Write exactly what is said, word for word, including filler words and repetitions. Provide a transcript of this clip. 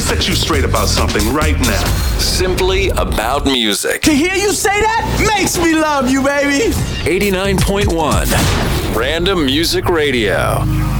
set you straight about something right now. Simply about music. To hear you say that makes me love you, baby. eighty-nine point one Random Music Radio.